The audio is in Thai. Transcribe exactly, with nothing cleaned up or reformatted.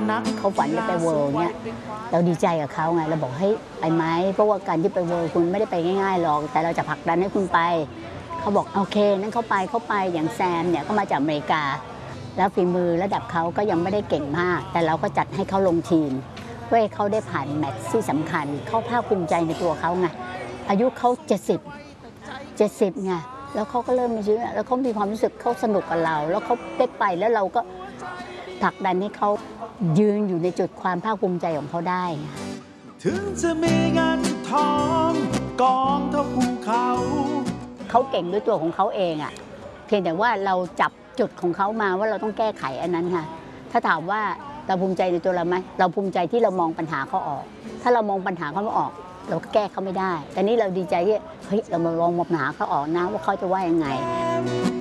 นักเขาฝันจะไปเวิลด์เนี่ยเราดีใจกับเขาไงเราบอกให้ไปไหมเพราะว่าการที่ไปเวิลด์คุณไม่ได้ไปง่ายๆหรอกแต่เราจะผลักดันให้คุณไปเขาบอกโอเคนั่นเขาไปเขาไปอย่างแซมเนี่ยก็มาจากอเมริกาแล้วฝีมือระดับเขาก็ยังไม่ได้เก่งมากแต่เราก็จัดให้เขาลงทีมเพื่อให้เขาได้ผ่านแมตช์ที่สำคัญเขาภาคภูมิใจในตัวเขาไงอายุเขาเจ็ดสิบเจ็ดสิบไงแล้วเขาก็เริ่มมีชีวิตแล้วเขามีความรู้สึกเขาสนุกกับเราแล้วเขาได้ไปแล้วเราก็ผลักดันให้เขายืนอยู่ในจุดความภาคภูมิใจของเขาได้ถึงจะมีเงินทองกองเท่าภูเขาเขาเก่งด้วยตัวของเขาเองอ่ะเพียงแต่ว่าเราจับจุดของเขามาว่าเราต้องแก้ไขอันนั้นค่ะถ้าถามว่าเราภูมิใจในตัวเราไหมเราภูมิใจที่เรามองปัญหาเขาออกถ้าเรามองปัญหาเขาไม่ออกเราก็แก้เขาไม่ได้แต่นี่เราดีใจที่เฮ้ยเรามาลองมองปัญหาเขาออกนะว่าเขาจะว่ายังไง